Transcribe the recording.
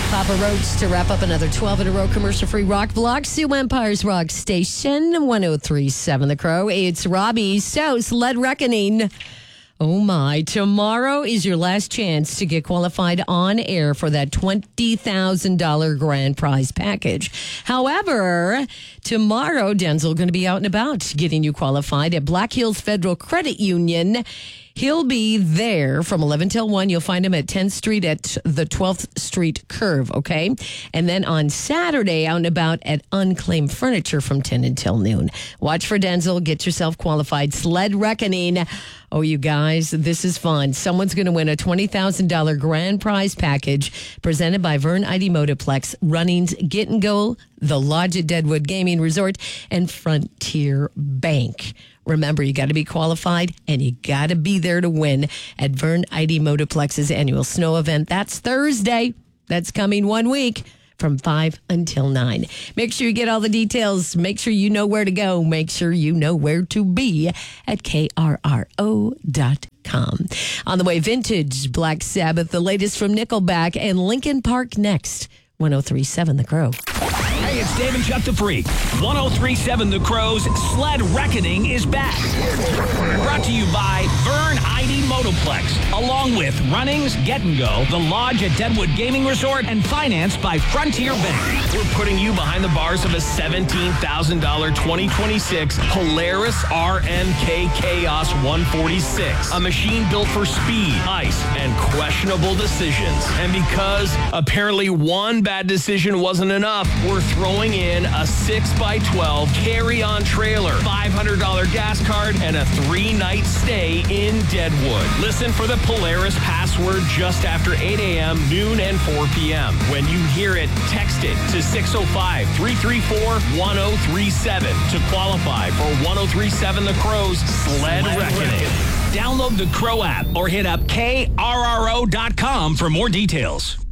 Papa Roach to wrap up another 12 in a row commercial-free rock block. Sioux Empire's Rock Station, 103.7 The Crow. It's Robbie. So, Sled Reckoning. Oh my, tomorrow is your last chance to get qualified on air for that $20,000 grand prize package. However, tomorrow, Denzel going to be out and about getting you qualified at Black Hills Federal Credit Union. He'll be there from 11 till 1. You'll find him at 10th Street at the 12th Street curve, okay? And then on Saturday, out and about at Unclaimed Furniture from 10 until noon. Watch for Denzel. Get yourself qualified. Sled Reckoning. Oh, you guys, this is fun. Someone's going to win a $20,000 grand prize package presented by Vern ID Motorplex, Runnings Get and Go, the Lodge at Deadwood Gaming Resort, and Frontier Bank. Remember, you got to be qualified and you got to be there to win at Vern ID Motorplex's annual snow event. That's Thursday. That's coming 1 week from 5 until 9. Make sure you get all the details. Make sure you know where to go. Make sure you know where to be at KRRO.com. On the way, vintage Black Sabbath, the latest from Nickelback, and Linkin Park next. 103.7 The Crow. Hey, it's Dave and Chuck the Freak. 103.7 The Crow's Sled Reckoning is back. Brought to you by Vern ID Motoplex, along with Runnings Get and Go, the Lodge at Deadwood Gaming Resort, and financed by Frontier Bank. We're putting you behind the bars of a $17,000 2026 Polaris RNK Chaos 146, a machine built for speed, ice, and questionable decisions. And because apparently one bad decision wasn't enough, we're throwing in a 6x12 carry-on trailer, $500 gas card, and a 3-night stay in Deadwood. Listen for the Polaris password just after 8 a.m., noon, and 4 p.m. When you hear it, text it to 605-334-1037 to qualify for 103.7 The Crow's Sled Reckoning. Download the Crow app or hit up KRRO.com for more details.